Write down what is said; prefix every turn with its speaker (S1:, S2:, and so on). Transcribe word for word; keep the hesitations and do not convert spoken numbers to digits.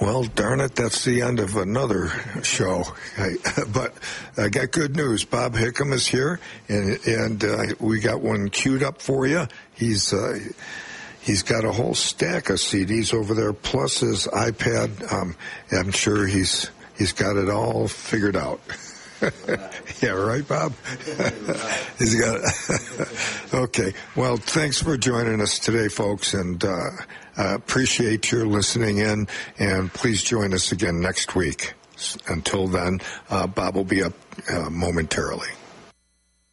S1: Well, darn it, that's the end of another show. I, but I got good news. Bob Hickam is here, and and uh, we got one queued up for you. He's uh, he's got a whole stack of C Ds over there, plus his iPad. Um, I'm sure he's he's got it all figured out. Yeah, right, Bob? He's got it. Okay. Well, thanks for joining us today, folks, and uh, uh, appreciate your listening in, and please join us again next week. Until then, uh, Bob will be up uh, momentarily.